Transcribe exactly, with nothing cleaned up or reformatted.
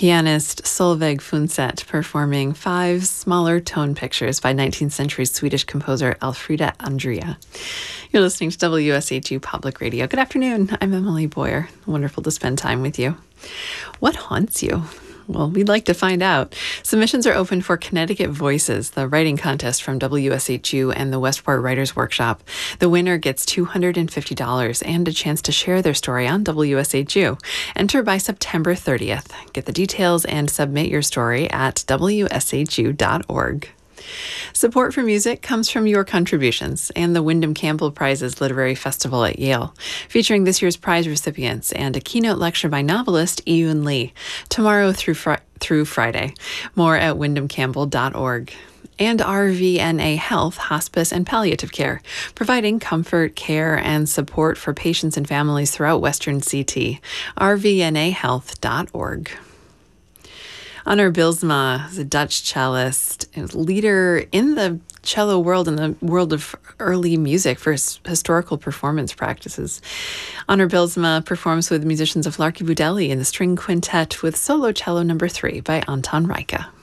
Pianist Solveig Funset performing five smaller tone pictures by nineteenth century Swedish composer Elfrida Andrea. You're listening to W S H U Public Radio. Good afternoon. I'm Emily Boyer. Wonderful to spend time with you. What haunts you? Well, we'd like to find out. Submissions are open for Connecticut Voices, the writing contest from W S H U and the Westport Writers Workshop. The winner gets two hundred fifty dollars and a chance to share their story on W S H U. Enter by September thirtieth. Get the details and submit your story at W S H U dot org. Support for music comes from your contributions and the Wyndham Campbell Prizes Literary Festival at Yale, featuring this year's prize recipients and a keynote lecture by novelist Iyun Lee, tomorrow through fr- through Friday. More at wyndham campbell dot org. And R V N A Health, Hospice, and Palliative Care, providing comfort, care, and support for patients and families throughout Western C T. r v n a health dot org. Onur Bilsma is a Dutch cellist, a leader in the cello world, in the world of early music for his historical performance practices. Onur Bilsma performs with musicians of Larky Budeli in the string quintet with solo cello number three by Anton Reika.